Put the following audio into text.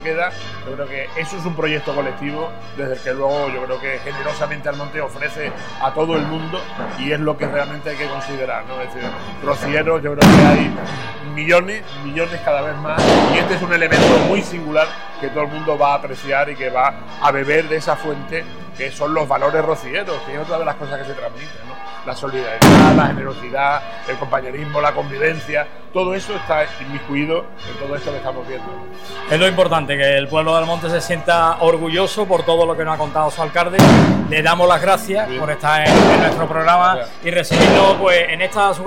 queda. Yo creo que eso es un proyecto colectivo desde el que luego yo creo que generosamente Almonte ofrece a todo el mundo, y es lo que realmente hay que considerar, ¿no? Es decir, rocieros, yo creo que hay millones cada vez más, y este es un elemento muy singular que todo el mundo va a apreciar y que va a beber de esa fuente que son los valores rocieros, que es otra de las cosas que se transmiten, ¿no? La solidaridad, la generosidad, el compañerismo, la convivencia, todo eso está inmiscuido en todo esto que estamos viendo. Es lo importante, que el pueblo de Almonte se sienta orgulloso por todo lo que nos ha contado su alcalde. Le damos las gracias por estar en nuestro programa y recibirnos pues en esta